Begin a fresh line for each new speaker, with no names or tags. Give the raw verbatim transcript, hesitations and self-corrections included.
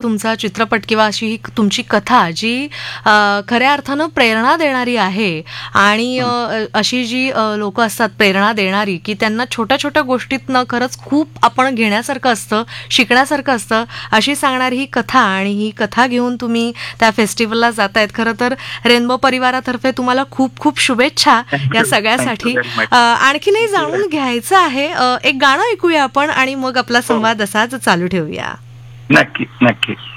तुमचा चित्रपट किंवा अशी ही तुमची कथा जी अ, खऱ्या अर्थानं प्रेरणा देणारी आहे आणि अ, अशी जी लोक असतात प्रेरणा देणारी की त्यांना छोट्या छोट्या गोष्टीतनं खरंच खूप आपण घेण्यासारखं असतं, शिकण्यासारखं असतं, अशी सांगणारी ही कथा आणि ही कथा घेऊन तुम्ही त्या फेस्टिवलला जातायत. खरं तर रेनबो परिवारातर्फे तुम्हाला खूप खूप शुभेच्छा या सगळ्यासाठी. अ, आणखीनही जाणून घ्यायचं आहे, अ, एक गाणं ऐकूया आपण आणि मग आपला संवाद असाच चालू ठेवूया.
नक्की नक्की.